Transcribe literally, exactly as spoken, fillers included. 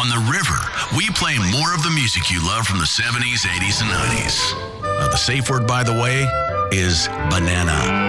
on the river, we play more of the music you love from the seventies, eighties, and nineties. Uh, the safe word, by the way, is banana.